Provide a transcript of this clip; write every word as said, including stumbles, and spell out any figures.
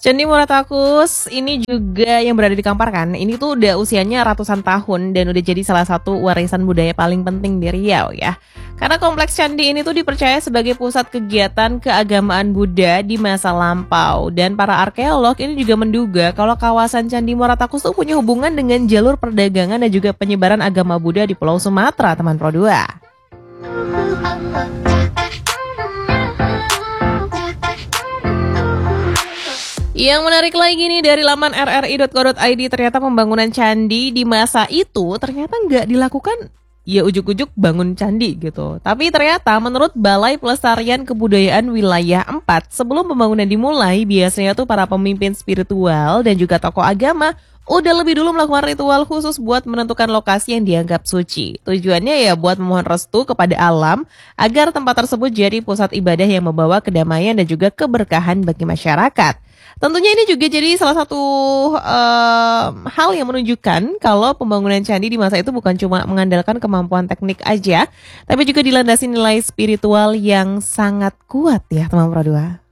Candi Muaratakus ini juga yang berada di Kampar kan. Ini tuh udah usianya ratusan tahun dan udah jadi salah satu warisan budaya paling penting di Riau ya. Karena kompleks candi ini tuh dipercaya sebagai pusat kegiatan keagamaan Buddha di masa lampau. Dan para arkeolog ini juga menduga kalau kawasan Candi Muaratakus tuh punya hubungan dengan jalur perdagangan dan juga penyebaran agama Buddha di Pulau Sumatera, teman Pro dua. Yang menarik lagi nih dari laman r r i dot co dot i d, ternyata pembangunan candi di masa itu ternyata nggak dilakukan ya ujuk-ujuk bangun candi gitu. Tapi ternyata menurut Balai Pelestarian Kebudayaan Wilayah empat, sebelum pembangunan dimulai biasanya tuh para pemimpin spiritual dan juga tokoh agama udah lebih dulu melakukan ritual khusus buat menentukan lokasi yang dianggap suci. Tujuannya ya buat memohon restu kepada alam agar tempat tersebut jadi pusat ibadah yang membawa kedamaian dan juga keberkahan bagi masyarakat. Tentunya ini juga jadi salah satu uh, hal yang menunjukkan kalau pembangunan candi di masa itu bukan cuma mengandalkan kemampuan teknik aja, tapi juga dilandasi nilai spiritual yang sangat kuat ya teman Pro dua.